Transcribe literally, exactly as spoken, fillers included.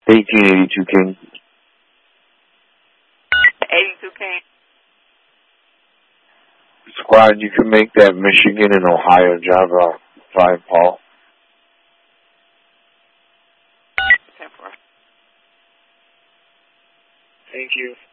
eighteen eighty-two King. eighty-two King. Squad, you can make that Michigan and Ohio Java five, Paul. ten four. Thank you.